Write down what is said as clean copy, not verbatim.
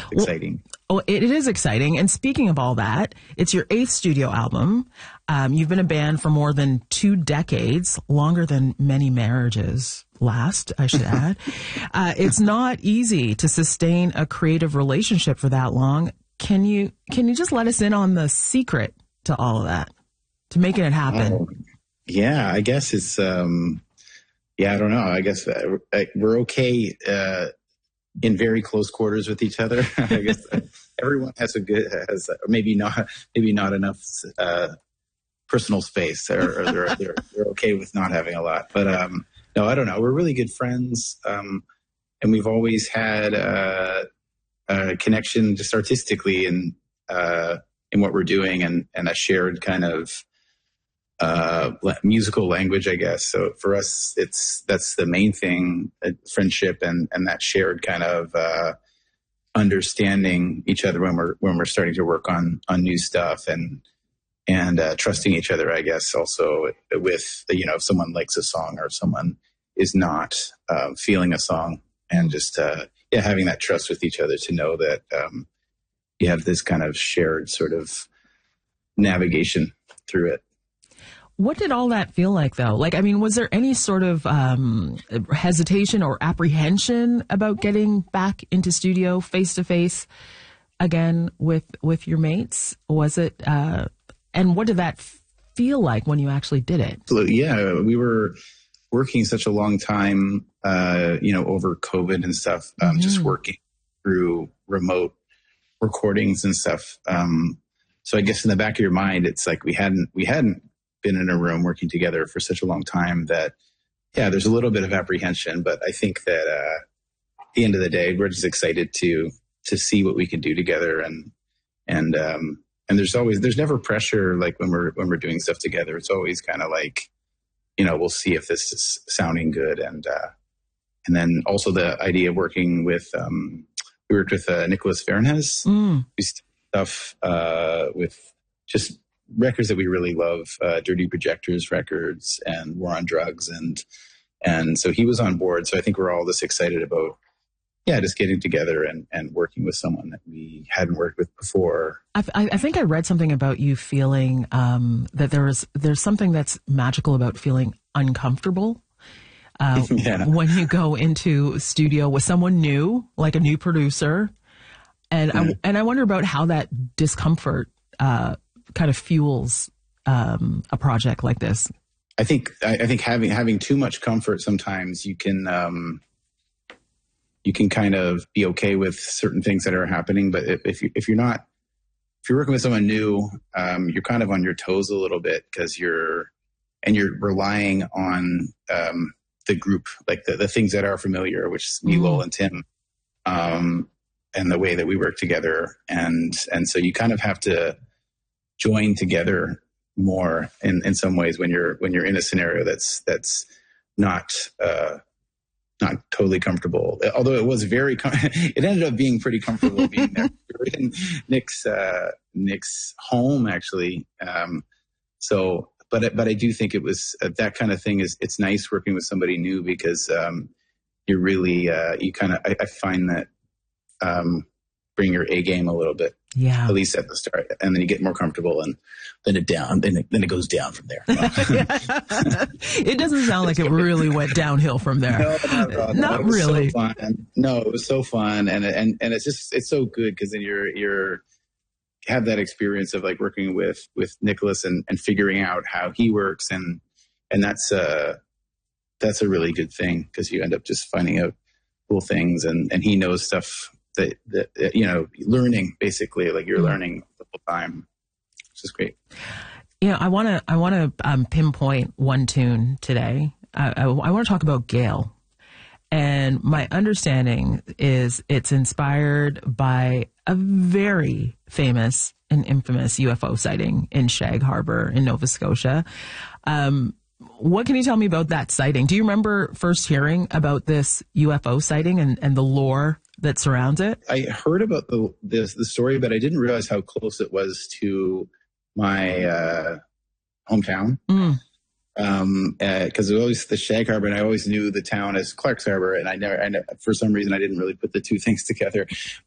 exciting. Oh, it is exciting. And speaking of all that, it's your 8th studio album. You've been a band for more than 2 decades, longer than many marriages last, I should add. It's not easy to sustain a creative relationship for that long. Can you just let us in on the secret to all of that, to making it happen? Oh, yeah, I guess it's, I don't know. I guess we're okay in very close quarters with each other. I guess everyone has maybe not enough personal space, or they're okay with not having a lot. But no, I don't know. We're really good friends, and we've always had a connection just artistically in what we're doing, and a shared kind of musical language, I guess. So for us, that's the main thing: friendship and that shared kind of understanding each other when we're starting to work on new stuff, and trusting each other, I guess. Also with if someone likes a song or if someone is not feeling a song, and just having that trust with each other to know that you have this kind of shared sort of navigation through it. What did all that feel like, though? Like, I mean, was there any sort of hesitation or apprehension about getting back into studio face to face again with your mates? Was it, and what did that feel like when you actually did it? Yeah, we were working such a long time, over COVID and stuff, just working through remote recordings and stuff. So I guess in the back of your mind, it's like we hadn't been in a room working together for such a long time that, there's a little bit of apprehension, but I think that at the end of the day, we're just excited to see what we can do together, and there's never pressure, like when we're doing stuff together. It's always kind of like, we'll see if this is sounding good, and then also the idea of working with we worked with Nicholas Fernhes, who's stuff with just records that we really love, Dirty Projectors records and War on Drugs, and so he was on board. So I think we're all just excited about just getting together and working with someone that we hadn't worked with before. I think I read something about you feeling that there's something that's magical about feeling uncomfortable when you go into a studio with someone new, like a new producer, and I wonder about how that discomfort kind of fuels a project like this. I think having too much comfort, sometimes you can kind of be okay with certain things that are happening, but if you're working with someone new, you're kind of on your toes a little bit, because you're relying on the group, like the things that are familiar, which is me, Lowell, and Tim, and the way that we work together, and so you kind of have to join together more in some ways when you're in a scenario that's not totally comfortable. Although it was it ended up being pretty comfortable being there. We were in Nick's home, actually. But I do think it was that kind of thing. It's nice working with somebody new, because you really I find that bring your A game a little bit. Yeah. At least at the start, and then you get more comfortable, and then it goes down from there. It doesn't sound like it really went downhill from there. No, not really. So fun. No, it was so fun, and it's so good, because then you have that experience of like working with Nicholas and figuring out how he works, and that's a really good thing, because you end up just finding out cool things, and he knows stuff that learning, basically, like you're learning the whole time, which is great. I want to pinpoint one tune today. I want to talk about Gale, and my understanding is it's inspired by a very famous and infamous UFO sighting in Shag Harbor in Nova Scotia. What can you tell me about that sighting? Do you remember first hearing about this UFO sighting and the lore that surrounds it? I heard about the story, but I didn't realize how close it was to my hometown. Because it was always the Shag Harbor, and I always knew the town as Clark's Harbor, and I never, for some reason, I didn't really put the two things together.